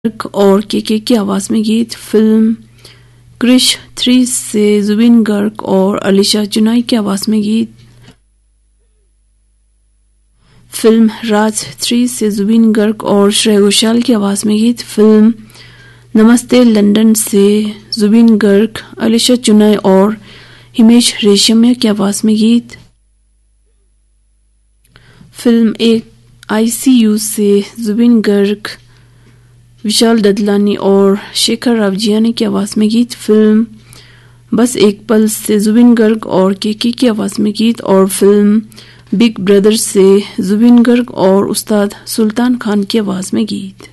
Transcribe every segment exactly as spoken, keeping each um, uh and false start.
और केके की आवाज में गीत। फिल्म क्रिश थ्री से जुबिन गर्ग और अलीशा चुनाई की आवाज में गीत। फिल्म राज थ्री से जुबिन गर्ग और श्रेया घोषाल की आवाज में गीत। फिल्म नमस्ते लंदन से जुबिन गर्ग, अलीशा चुनाई और हिमेश रेशमिया की आवाज में गीत। फिल्म एक आईसीयू से जुबिन गर्ग, विशाल ददलानी और शेखर रावजियानी की आवाज में गीत। फिल्म बस एक पल से जुबिन गर्ग और केके की आवाज में गीत। और फिल्म बिग ब्रदर से जुबिन गर्ग और उस्ताद सुल्तान खान की आवाज में गीत।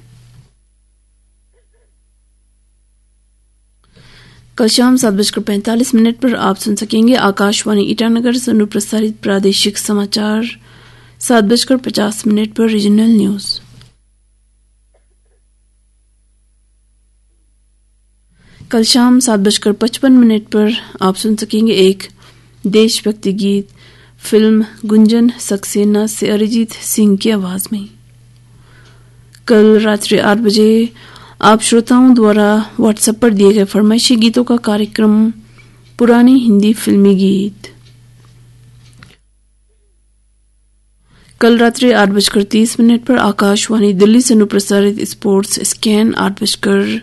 कल शाम सात बजकर पैंतालीस मिनट पर आप सुन सकेंगे आकाशवाणी ईटानगर से अनुप्रसारित प्रादेशिक समाचार। सात बजकर पचास मिनट पर रीजनल न्यूज। कल शाम सात बजकर पचपन मिनट पर आप सुन सकेंगे एक देशभक्ति गीत। फिल्म गुंजन सक्सेना से अरिजीत सिंह की आवाज में। कल रात्रि आठ बजे आप श्रोताओं द्वारा व्हाट्सएप पर दिए गए फरमाइशी गीतों का कार्यक्रम पुरानी हिंदी फिल्मी गीत। कल रात्रि आठ बजकर तीस मिनट पर आकाशवाणी दिल्ली से अनुप्रसारित स्पोर्ट्स स्कैन। आठ बजकर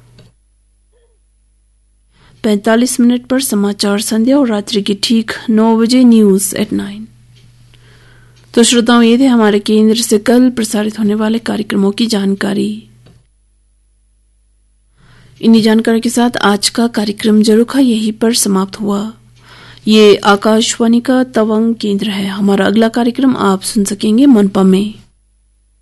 पैंतालीस मिनट पर समाचार संध्या और रात्रि की ठीक नौ बजे न्यूज एट नाइन। तो श्रोताओं, ये थे हमारे केंद्र से कल प्रसारित होने वाले कार्यक्रमों की जानकारी। इन्हीं जानकारी के साथ आज का कार्यक्रम जरूखा यहीं पर समाप्त हुआ। ये आकाशवाणी का तवांग केंद्र है। हमारा अगला कार्यक्रम आप सुन सकेंगे मनपा में।